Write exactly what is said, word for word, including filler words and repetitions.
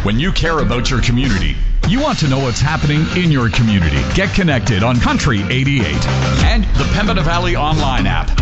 When you care about your community, you want to know what's happening in your community. Get connected on Country eighty-eight and the Pembina Valley online app.